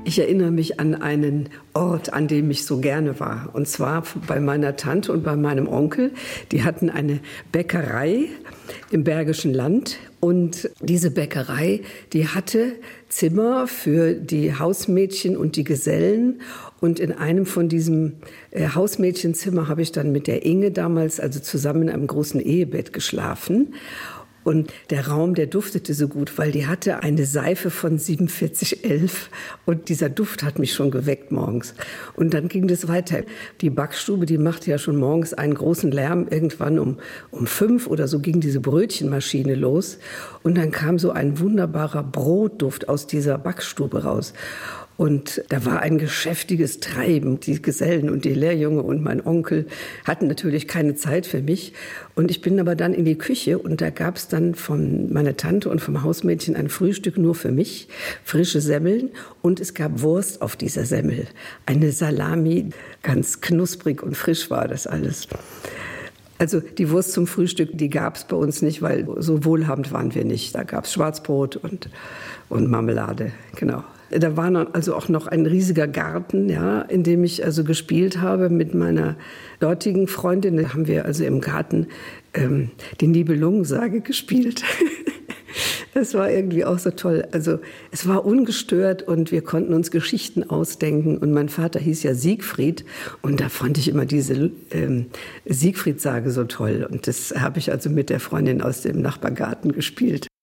Ich erinnere mich an einen Ort, an dem ich so gerne war. Und zwar bei meiner Tante und bei meinem Onkel. Die hatten eine Bäckerei im Bergischen Land. Und diese Bäckerei, die hatte Zimmer für die Hausmädchen und die Gesellen. Und in einem von diesem Hausmädchenzimmer habe ich dann mit der Inge damals, also zusammen in einem großen Ehebett geschlafen. Und der Raum, der duftete so gut, weil die hatte eine Seife von 4711 und dieser Duft hat mich schon geweckt morgens. Und dann ging das weiter. Die Backstube, die machte ja schon morgens einen großen Lärm. Irgendwann um 5 oder so ging diese Brötchenmaschine los. Und dann kam so ein wunderbarer Brotduft aus dieser Backstube raus. Und da war ein geschäftiges Treiben. Die Gesellen und die Lehrjunge und mein Onkel hatten natürlich keine Zeit für mich. Und ich bin aber dann in die Küche und da gab es dann von meiner Tante und vom Hausmädchen ein Frühstück nur für mich, frische Semmeln und es gab Wurst auf dieser Semmel. Eine Salami, ganz knusprig und frisch war das alles. Also die Wurst zum Frühstück, die gab es bei uns nicht, weil so wohlhabend waren wir nicht. Da gab es Schwarzbrot und Marmelade, genau. Da war also auch noch ein riesiger Garten, ja, in dem ich also gespielt habe mit meiner dortigen Freundin. Da haben wir also im Garten die Nibelungensage gespielt. Das war irgendwie auch so toll. Also es war ungestört und wir konnten uns Geschichten ausdenken. Und mein Vater hieß ja Siegfried und da fand ich immer diese Siegfried-Sage so toll. Und das habe ich also mit der Freundin aus dem Nachbargarten gespielt.